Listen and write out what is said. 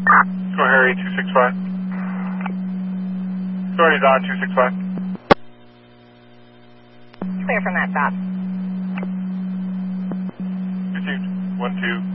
Go Harry 265. Sorry, Don 265. Clear from that stop. Received 1-2.